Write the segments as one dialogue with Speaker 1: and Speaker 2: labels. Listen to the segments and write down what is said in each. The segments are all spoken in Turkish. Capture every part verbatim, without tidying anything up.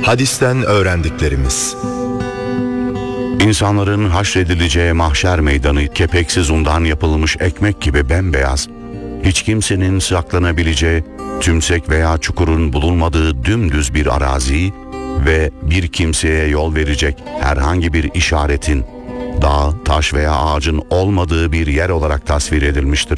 Speaker 1: Hadisten öğrendiklerimiz.
Speaker 2: İnsanların haşredileceği mahşer meydanı kepeksiz undan yapılmış ekmek gibi bembeyaz, hiç kimsenin saklanabileceği, tümsek veya çukurun bulunmadığı dümdüz bir arazi ve bir kimseye yol verecek herhangi bir işaretin, dağ, taş veya ağacın olmadığı bir yer olarak tasvir edilmiştir.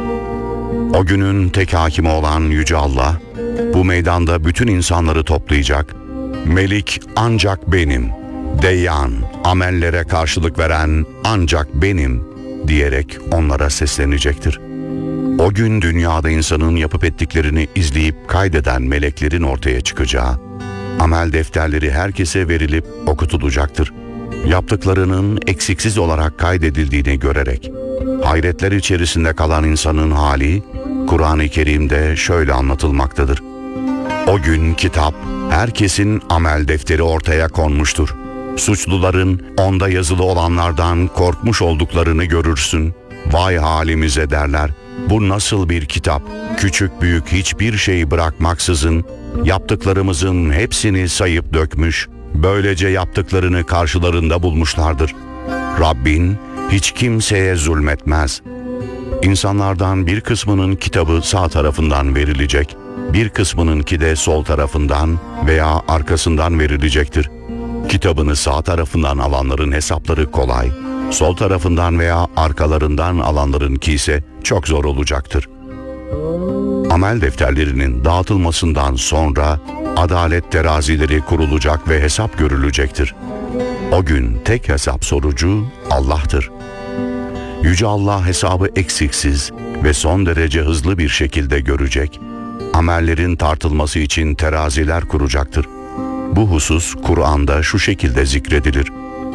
Speaker 2: O günün tek hakimi olan Yüce Allah, bu meydanda bütün insanları toplayacak, Melik ancak benim, Deyyan, amellere karşılık veren ancak benim diyerek onlara seslenecektir. O gün dünyada insanın yapıp ettiklerini izleyip kaydeden meleklerin ortaya çıkacağı, amel defterleri herkese verilip okutulacaktır. Yaptıklarının eksiksiz olarak kaydedildiğini görerek, hayretler içerisinde kalan insanın hali, Kur'an-ı Kerim'de şöyle anlatılmaktadır. O gün kitap, herkesin amel defteri ortaya konmuştur. Suçluların onda yazılı olanlardan korkmuş olduklarını görürsün. Vay halimize derler. Bu nasıl bir kitap? Küçük büyük hiçbir şey bırakmaksızın yaptıklarımızın hepsini sayıp dökmüş. Böylece yaptıklarını karşılarında bulmuşlardır. Rabbin hiç kimseye zulmetmez. İnsanlardan bir kısmının kitabı sağ tarafından verilecek, bir kısmınınki de sol tarafından veya arkasından verilecektir. Kitabını sağ tarafından alanların hesapları kolay, sol tarafından veya arkalarından alanlarınki ise çok zor olacaktır. Amel defterlerinin dağıtılmasından sonra adalet terazileri kurulacak ve hesap görülecektir. O gün tek hesap sorucu Allah'tır. Yüce Allah hesabı eksiksiz ve son derece hızlı bir şekilde görecek, amellerin tartılması için teraziler kuracaktır. Bu husus Kur'an'da şu şekilde zikredilir.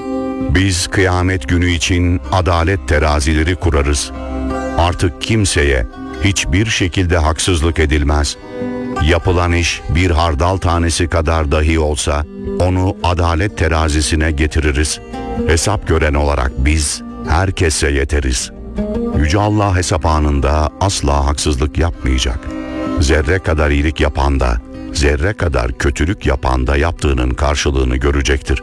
Speaker 2: Biz kıyamet günü için adalet terazileri kurarız. Artık kimseye hiçbir şekilde haksızlık edilmez. Yapılan iş bir hardal tanesi kadar dahi olsa onu adalet terazisine getiririz. Hesap gören olarak biz herkese yeteriz. Yüce Allah hesap anında asla haksızlık yapmayacak. Zerre kadar iyilik yapan da, zerre kadar kötülük yapan da yaptığının karşılığını görecektir.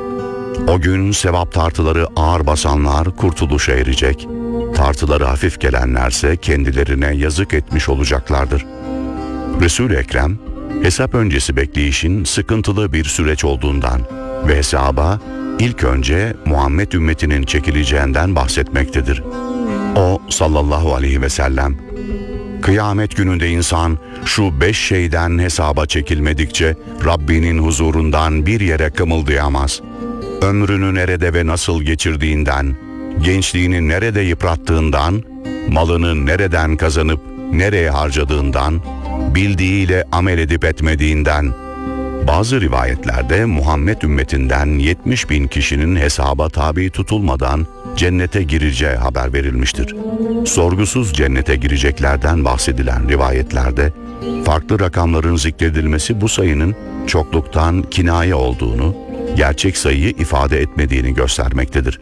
Speaker 2: O gün sevap tartıları ağır basanlar kurtuluşa erecek, tartıları hafif gelenlerse kendilerine yazık etmiş olacaklardır. Resul-i Ekrem, hesap öncesi bekleyişin sıkıntılı bir süreç olduğundan ve hesaba ilk önce Muhammed ümmetinin çekileceğinden bahsetmektedir. O sallallahu aleyhi ve sellem, kıyamet gününde insan şu beş şeyden hesaba çekilmedikçe Rabbinin huzurundan bir yere kımıldayamaz. Ömrünü nerede ve nasıl geçirdiğinden, gençliğini nerede yıprattığından, malını nereden kazanıp nereye harcadığından, bildiğiyle amel edip etmediğinden, bazı rivayetlerde Muhammed ümmetinden yetmiş bin kişinin hesaba tabi tutulmadan cennete gireceği haber verilmiştir. Sorgusuz cennete gireceklerden bahsedilen rivayetlerde farklı rakamların zikredilmesi bu sayının çokluktan kinaye olduğunu, gerçek sayıyı ifade etmediğini göstermektedir.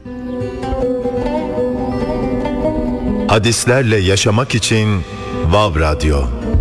Speaker 1: Hadislerle yaşamak için Vav Radyo.